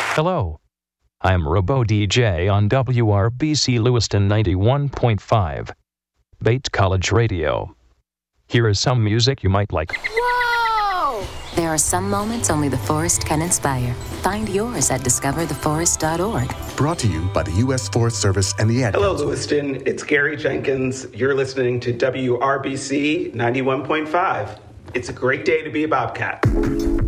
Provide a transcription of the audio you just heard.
Hello, I'm Robo DJ on WRBC Lewiston 91.5, Bates College Radio. Here is some music you might like. Whoa! There are some moments only the forest can inspire. Find yours at discovertheforest.org. Brought to you by the U.S. Forest Service and the Ad Hello, Council. Lewiston. It's Gary Jenkins. You're listening to WRBC 91.5. It's a great day to be a Bobcat.